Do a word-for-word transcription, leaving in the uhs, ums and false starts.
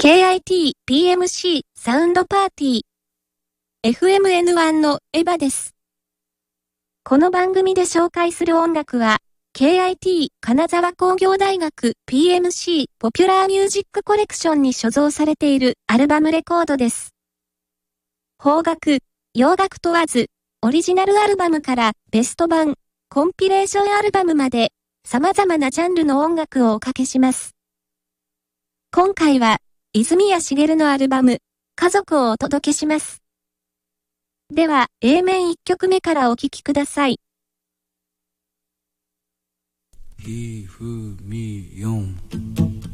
ケーアイティー、ピーエムシー、サウンドパーティー。エフエムエヌワン のエヴァです。この番組で紹介する音楽は、ケーアイティー 金沢工業大学 ピーエムシー ポピュラーミュージックコレクションに所蔵されているアルバムレコードです。邦楽、洋楽問わず、オリジナルアルバムからベスト版、コンピレーションアルバムまで、様々なジャンルの音楽をおかけします。今回は、泉谷しげるのアルバム、家族をお届けします。では、A 面いっきょくめからお聴きください。 ひふみよん